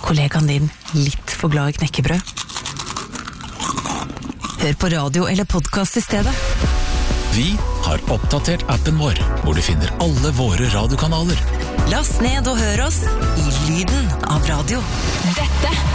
kollegaen din litt for glad i knekkebrød? Hør på radio eller podcast i stedet. Vi har oppdatert appen vår, hvor du finner alle våre radiokanaler. Last ned og hør oss i lyden av radio. Dette